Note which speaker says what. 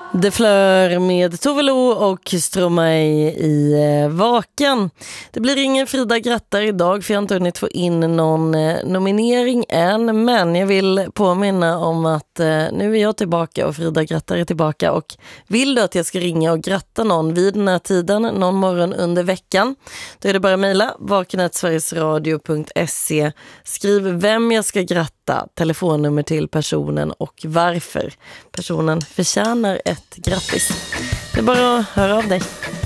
Speaker 1: Det flör med Tove Lo och Stromae i Vaken. Det blir ingen Frida Grattar idag för jag har inte hunnit få in någon nominering än. Men jag vill påminna om att nu är jag tillbaka och Frida Grattar är tillbaka. Och vill du att jag ska ringa och gratta någon vid den här tiden, någon morgon under veckan, då är det bara att mejla vaken@sverigesradio.se. Skriv vem jag ska gratta, telefonnummer till personen och varför. Personen förtjänar ett grattis. Det är bara att höra av dig.